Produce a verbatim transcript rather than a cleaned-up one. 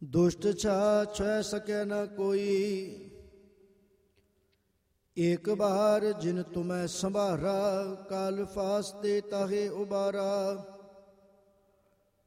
दुष्ट छा छह सके न कोई, एक बार जिन तुम्हें संभारा, काल फास दे ताहे उबारा।